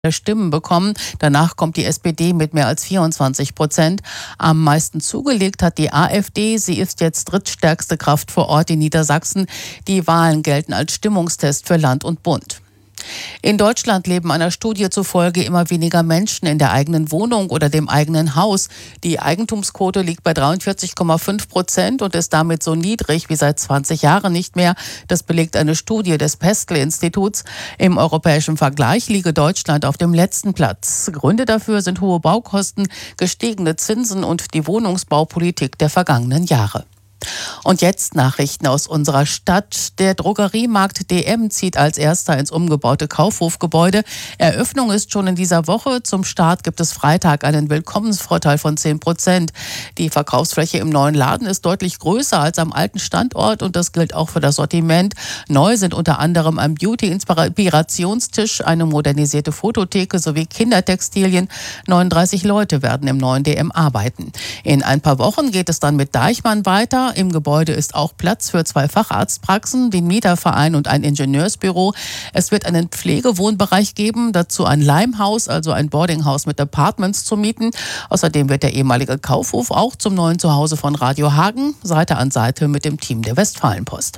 Stimmen bekommen. Danach kommt die SPD mit mehr als 24%. Am meisten zugelegt hat die AfD. Sie ist jetzt drittstärkste Kraft vor Ort in Niedersachsen. Die Wahlen gelten als Stimmungstest für Land und Bund. In Deutschland leben einer Studie zufolge immer weniger Menschen in der eigenen Wohnung oder dem eigenen Haus. Die Eigentumsquote liegt bei 43,5% und ist damit so niedrig wie seit 20 Jahren nicht mehr. Das belegt eine Studie des Pestel-Instituts. Im europäischen Vergleich liege Deutschland auf dem letzten Platz. Gründe dafür sind hohe Baukosten, gestiegene Zinsen und die Wohnungsbaupolitik der vergangenen Jahre. Und jetzt Nachrichten aus unserer Stadt. Der Drogeriemarkt DM zieht als erster ins umgebaute Kaufhofgebäude. Eröffnung ist schon in dieser Woche. Zum Start gibt es Freitag einen Willkommensvorteil von 10%. Die Verkaufsfläche im neuen Laden ist deutlich größer als am alten Standort und das gilt auch für das Sortiment. Neu sind unter anderem ein Beauty-Inspirationstisch, eine modernisierte Fototheke sowie Kindertextilien. 39 Leute werden im neuen DM arbeiten. In ein paar Wochen geht es dann mit Deichmann weiter. Im Gebäude ist auch Platz für 2 Facharztpraxen, den Mieterverein und ein Ingenieursbüro. Es wird einen Pflegewohnbereich geben, dazu ein Leimhaus, also ein Boardinghaus mit Apartments zu mieten. Außerdem wird der ehemalige Kaufhof auch zum neuen Zuhause von Radio Hagen, Seite an Seite mit dem Team der Westfalenpost.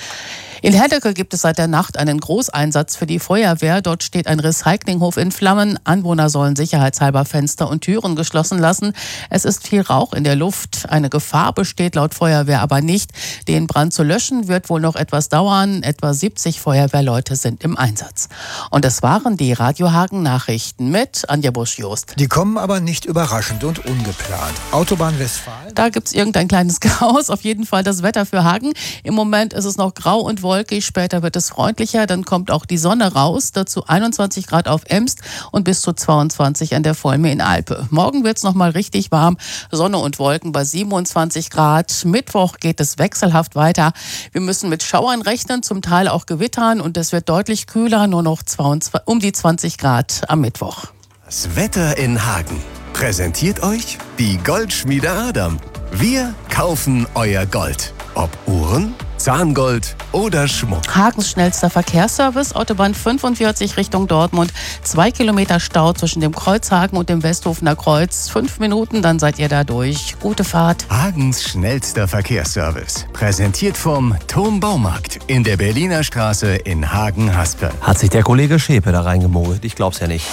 In Herdecke gibt es seit der Nacht einen Großeinsatz für die Feuerwehr. Dort steht ein Recyclinghof in Flammen. Anwohner sollen sicherheitshalber Fenster und Türen geschlossen lassen. Es ist viel Rauch in der Luft. Eine Gefahr besteht laut Feuerwehr aber nicht. Den Brand zu löschen wird wohl noch etwas dauern. Etwa 70 Feuerwehrleute sind im Einsatz. Und das waren die Radio Hagen Nachrichten mit Anja Busch-Jost. Die kommen aber nicht überraschend und ungeplant. Autobahn Westfalen? Da gibt es irgendein kleines Chaos. Auf jeden Fall das Wetter für Hagen. Im Moment ist es noch grau und wolkig. Später wird es freundlicher, dann kommt auch die Sonne raus. Dazu 21 Grad auf Emst und bis zu 22 an der Volme in Alpe. Morgen wird es nochmal richtig warm. Sonne und Wolken bei 27 Grad. Mittwoch geht es wechselhaft weiter. Wir müssen mit Schauern rechnen, zum Teil auch Gewittern und es wird deutlich kühler, nur noch um die 20 Grad am Mittwoch. Das Wetter in Hagen präsentiert euch die Goldschmiede Adam. Wir kaufen euer Gold. Ob Uhren, Zahngold oder Schmuck. Hagens schnellster Verkehrsservice, Autobahn 45 Richtung Dortmund. 2 Kilometer Stau zwischen dem Kreuzhagen und dem Westhofener Kreuz. 5 Minuten, dann seid ihr da durch. Gute Fahrt. Hagens schnellster Verkehrsservice. Präsentiert vom Turm Baumarkt in der Berliner Straße in Hagen-Haspel. Hat sich der Kollege Schäpe da reingemogelt? Ich glaub's ja nicht.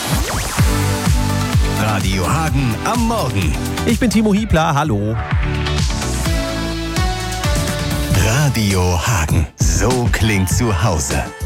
Radio Hagen am Morgen. Ich bin Timo Hiebler, hallo. Radio Hagen. So klingt zu Hause.